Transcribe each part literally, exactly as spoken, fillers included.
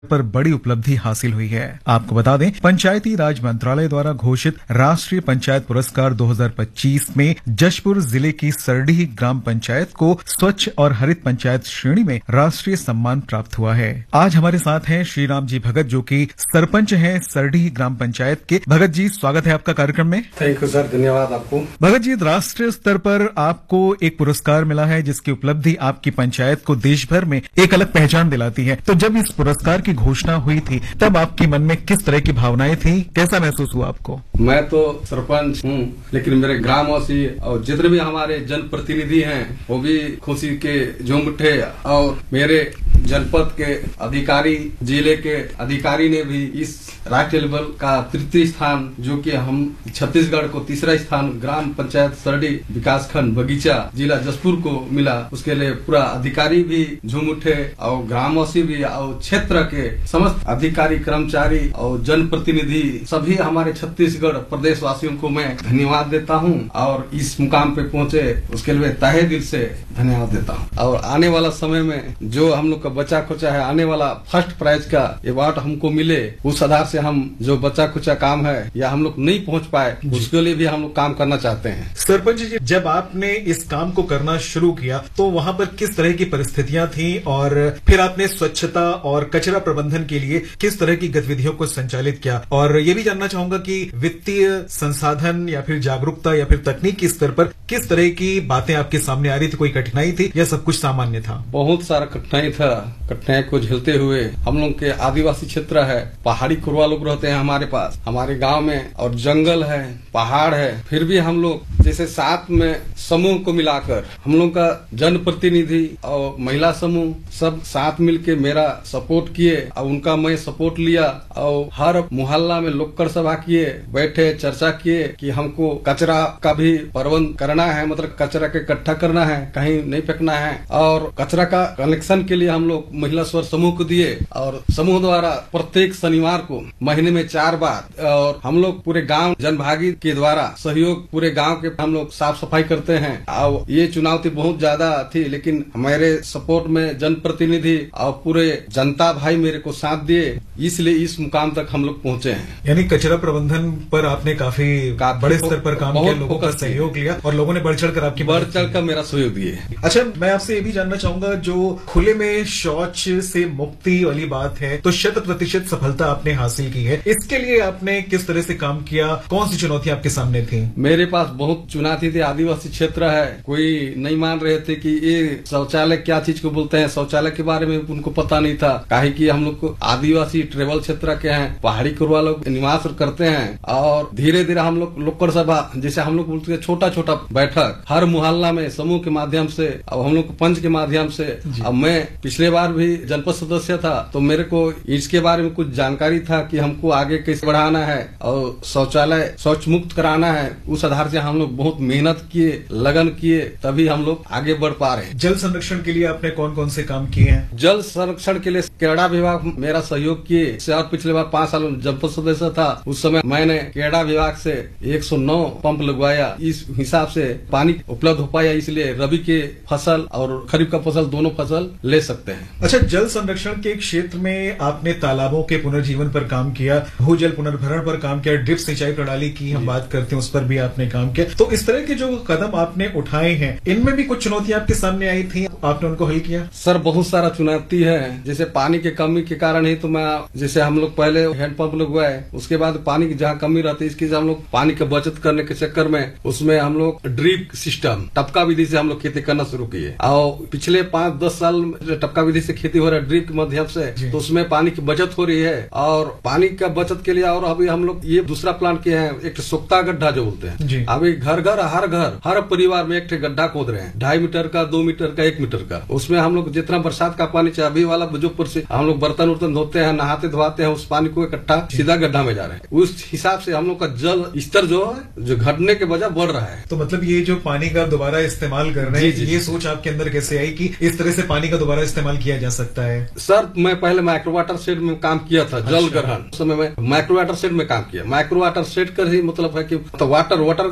पर बड़ी उपलब्धि हासिल हुई है। आपको बता दें, पंचायती राज मंत्रालय द्वारा घोषित राष्ट्रीय पंचायत पुरस्कार दो हज़ार पच्चीस में जशपुर जिले की सरडीह ग्राम पंचायत को स्वच्छ और हरित पंचायत श्रेणी में राष्ट्रीय सम्मान प्राप्त हुआ है। आज हमारे साथ हैं श्री राम जी भगत, जो कि सरपंच हैं सरडीह ग्राम पंचायत के। भगत जी, स्वागत है आपका कार्यक्रम में। थैंक यू सर, धन्यवाद आपको। भगत जी, राष्ट्रीय स्तर पर आपको एक पुरस्कार मिला है जिसकी उपलब्धि आपकी पंचायत को देश भर में एक अलग पहचान दिलाती है। तो जब इस पुरस्कार की घोषणा हुई थी तब आपके मन में किस तरह की भावनाएं थी, कैसा महसूस हुआ आपको? मैं तो सरपंच हूँ, लेकिन मेरे ग्रामवासी और जितने भी हमारे जनप्रतिनिधि हैं वो भी खुशी के झूम उठे और मेरे जनपद के अधिकारी, जिले के अधिकारी ने भी इस राष्ट्रीय लेवल का तृतीय स्थान, जो कि हम छत्तीसगढ़ को तीसरा स्थान ग्राम पंचायत सरडीह विकास खंड बगीचा जिला जशपुर को मिला, उसके लिए पूरा अधिकारी भी झूम उठे और ग्रामवासी भी और क्षेत्र के समस्त अधिकारी, कर्मचारी और जनप्रतिनिधि सभी हमारे छत्तीसगढ़ प्रदेश वासियों को मैं धन्यवाद देता हूं और इस मुकाम पे पहुंचे उसके लिए तहे दिल से धन्यवाद देता हूं। और आने वाला समय में जो हम लोग का बचा खुचा है, आने वाला फर्स्ट प्राइज का अवार्ड हमको मिले, उस आधार से हम जो बचा खुचा काम है या हम लोग नहीं पहुंच पाए उसके लिए भी हम लोग काम करना चाहते हैं। सरपंच जी, जब आपने इस काम को करना शुरू किया तो वहाँ पर किस तरह की परिस्थितियां थी और फिर आपने स्वच्छता और कचरा प्रबंधन के लिए किस तरह की गतिविधियों को संचालित किया? और ये भी जानना चाहूंगा कि वित्तीय संसाधन या फिर जागरूकता या फिर तकनीकी स्तर पर किस तरह की बातें आपके सामने आ रही थी? कोई कठिनाई थी या सब कुछ सामान्य था? बहुत सारा कठिनाई था। कठिनाई को झेलते हुए हम लोग के आदिवासी क्षेत्र है, पहाड़ी कुरवा लोग रहते हैं हमारे पास, हमारे गांव में, और जंगल है, पहाड़ है, फिर भी हम लोग जैसे साथ में समूह को मिलाकर हम लोग का जनप्रतिनिधि और महिला समूह सब साथ मिलके मेरा सपोर्ट किए और उनका मैं सपोर्ट लिया और हर मोहल्ला में लोकड़ सभा किए, बैठे चर्चा किए कि हमको कचरा का भी प्रबंध करना है, मतलब कचरा के इकट्ठा करना है, कहीं नहीं फेंकना है। और कचरा का कलेक्शन के लिए हम लोग महिला स्वर समूह को दिए और समूह द्वारा प्रत्येक शनिवार को महीने में चार बार और हम लोग पूरे गांव जनभागी के द्वारा सहयोग पूरे गांव के हम लोग साफ सफाई करते हैं। और ये चुनौती बहुत ज्यादा थी, लेकिन हमारे सपोर्ट में जनप्रतिनिधि और पूरे जनता भाई मेरे को साथ दिए, इसलिए इस मुकाम तक हम लोग पहुंचे हैं। यानी कचरा प्रबंधन पर आपने काफी बड़े स्तर पर काम किया, लोगों का सहयोग लिया और लोगों ने बढ़ चढ़ कर आपकी बढ़ चढ़ कर मेरा सहयोग दिए। अच्छा, मैं आपसे ये भी जानना चाहूंगा, जो खुले में शौच से मुक्ति वाली बात है तो शत प्रतिशत सफलता आपने हासिल की है, इसके लिए आपने किस तरह से काम किया? कौन सी चुनौती आपके सामने थी? मेरे पास बहुत चुनौती थी। आदिवासी क्षेत्र है, कोई नहीं मान रहे थे कि ये शौचालय क्या चीज को बोलते हैं, शौचालय के बारे में उनको पता नहीं था। काहे कि हम लोग को आदिवासी ट्रेवल क्षेत्र के हैं, पहाड़ी कुरवा लोग निवास करते हैं और धीरे धीरे हम लोग लोकड़ सभा, जैसे हम लोग बोलते हैं छोटा छोटा बैठक हर मोहल्ला में समूह के माध्यम से और हम लोग को पंच के माध्यम से। अब मैं पिछले बार भी जनपद सदस्य था तो मेरे को इसके बारे में कुछ जानकारी था कि हमको आगे कैसे बढ़ाना है और शौचालय शौच मुक्त कराना है। उस आधार से हम लोग बहुत मेहनत किए, लगन किए, तभी हम लोग आगे बढ़ पा रहे हैं। जल संरक्षण के लिए आपने कौन कौन से काम किए हैं? जल संरक्षण के लिए क्रीड़ा विभाग मेरा सहयोग किए और पिछले बार पांच साल जनपद सदस्य था, उस समय मैंने क्रीड़ा विभाग से एक सौ नौ पंप लगवाया। इस हिसाब से पानी उपलब्ध हो पाया, इसलिए रबी के फसल और खरीफ का फसल दोनों फसल ले सकते हैं। अच्छा, जल संरक्षण के क्षेत्र में आपने तालाबों के पुनर्जीवन पर काम किया, भूजल पुनर्भरण पर काम किया, ड्रिप सिंचाई प्रणाली की हम बात करते हैं उस पर भी आपने काम किया। तो इस तरह के जो कदम आपने उठाए हैं, इनमें भी कुछ चुनौतियां आपके सामने आई थी, आपने उनको हल किया? सर, बहुत सारा चुनौती है। जैसे पानी के कमी के कारण ही तो मैं, जैसे हम लोग पहले हैंडपंप लगवाए, उसके बाद पानी की जहाँ कमी रहती है, इसकी हम लोग पानी की बचत करने के चक्कर में उसमें हम लोग ड्रिप सिस्टम टपका विधि से हम लोग खेती करना शुरू किए और पिछले पांच दस साल टपका विधि से खेती हो रहा है ड्रिप के माध्यम से, तो उसमें पानी की बचत हो रही है। और पानी का बचत के लिए और अभी हम लोग ये दूसरा प्लान किए हैं, एक सोख्ता गड्ढा जो बोलते हैं। अभी घर घर हर घर हर परिवार में एक गड्ढा खोद रहे हैं, ढाई मीटर का, दो मीटर का, एक मीटर का। उसमें हम लोग जितना बरसात का पानी चाहिए, अभी वाला जो से हम लोग बर्तन उर्तन धोते हैं, नहाते धोते हैं, उस पानी को इकट्ठा सीधा गड्ढा में जा रहे हैं। उस हिसाब से हम लोग का जल स्तर जो है जो घटने के बजाय बढ़ रहा है। तो मतलब ये जो पानी का दोबारा इस्तेमाल कर रहे हैं, ये सोच आपके अंदर कैसे आई कि इस तरह से पानी का दोबारा इस्तेमाल किया जा सकता है? सर, मैं पहले माइक्रो वाटर शेड में काम किया था। जल ग्रहण उस समय मैं माइक्रो वाटर शेड में काम किया। माइक्रो वाटर शेड कर ही मतलब है कि तो वाटर वाटर पानी को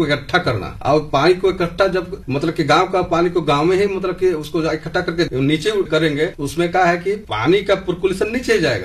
इकट्ठा करना, और पानी को इकट्ठा जब मतलब कि गांव का पानी को गांव में ही मतलब कि उसको इकट्ठा करके नीचे करेंगे, उसमें क्या है कि पानी का पर्कुलेशन नीचे जाएगा।